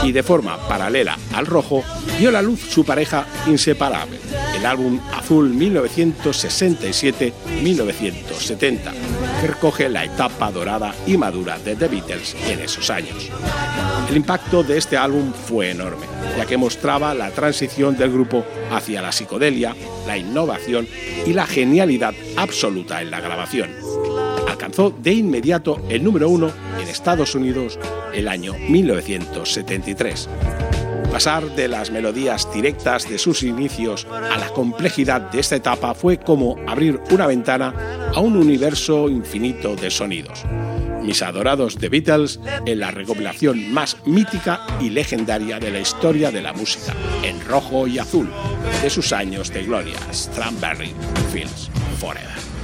y de forma paralela al rojo vio la luz su pareja inseparable, el álbum Azul 1967-1970, que recoge la etapa dorada y madura de The Beatles en esos años. El impacto de este álbum fue enorme, ya que mostraba la transición del grupo hacia la psicodelia, la innovación y la genialidad absoluta en la grabación. Alcanzó de inmediato el número 1 en Estados Unidos el año 1973. Pasar de las melodías directas de sus inicios a la complejidad de esta etapa fue como abrir una ventana a un universo infinito de sonidos. Mis adorados The Beatles en la recopilación más mítica y legendaria de la historia de la música, en rojo y azul, de sus años de gloria, Strawberry Fields Forever.